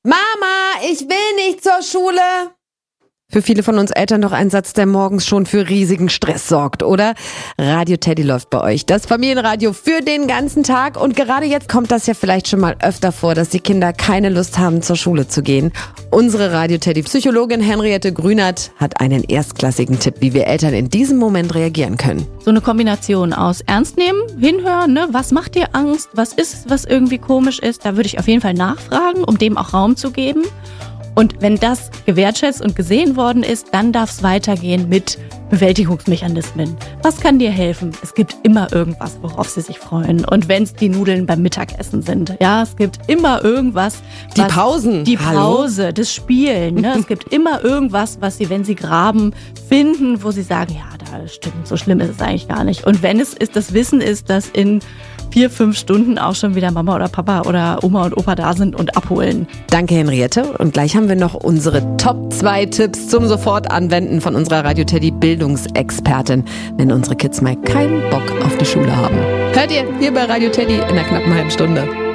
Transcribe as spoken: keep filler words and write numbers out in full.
Mama, ich will nicht zur Schule. Für viele von uns Eltern doch ein Satz, der morgens schon für riesigen Stress sorgt, oder? Radio Teddy läuft bei euch. Das Familienradio für den ganzen Tag. Und gerade jetzt kommt das ja vielleicht schon mal öfter vor, dass die Kinder keine Lust haben, zur Schule zu gehen. Unsere Radio Teddy Psychologin Henriette Grünert hat einen erstklassigen Tipp, wie wir Eltern in diesem Moment reagieren können. So eine Kombination aus Ernst nehmen, hinhören, ne? Was macht dir Angst? Was ist es, was irgendwie komisch ist? Da würde ich auf jeden Fall nachfragen, um dem auch Raum zu geben. Und wenn das gewertschätzt und gesehen worden ist, dann darf es weitergehen mit Bewältigungsmechanismen. Was kann dir helfen? Es gibt immer irgendwas, worauf sie sich freuen. Und wenn es die Nudeln beim Mittagessen sind, ja, es gibt immer irgendwas. Die Pausen. Die Hallo? Pause, das Spielen. Ne? Es gibt immer irgendwas, was sie, wenn sie graben, finden, wo sie sagen, ja, da stimmt, so schlimm ist es eigentlich gar nicht. Und wenn es ist, das Wissen ist, dass in vier, fünf Stunden auch schon wieder Mama oder Papa oder Oma und Opa da sind und abholen. Danke, Henriette. Und gleich haben wir noch unsere Top zwei Tipps zum Sofortanwenden von unserer Radio Teddy Bildungsexpertin, wenn unsere Kids mal keinen Bock auf die Schule haben. Hört ihr hier bei Radio Teddy in einer knappen halben Stunde.